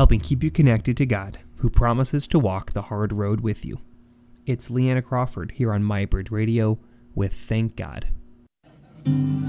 helping keep you connected to God, who promises to walk the hard road with you. It's Leanna Crawford here on My Bridge Radio with Thank God.